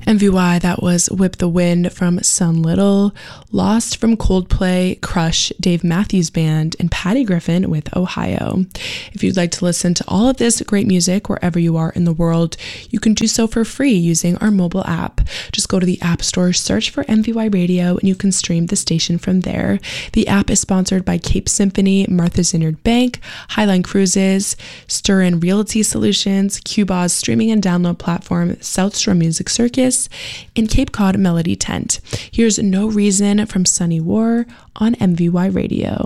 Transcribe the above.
MVY, that was Whip the Wind from Sun Little, Lost from Coldplay, Crush, Dave Matthews Band, and Patty Griffin with Ohio. If you'd like to listen to all of this great music wherever you are in the world, you can do so for free using our mobile app. Just go to the App Store, search for MVY Radio, and you can stream the station from there. The app is sponsored by Cape Symphony, Martha's Vineyard Bank, Highline Cruises, Stir-In Realty Solutions, Cuba's streaming and download platform, South Shore Music Circus, in Cape Cod Melody Tent. Here's No Reason from Sunny War on MVY Radio.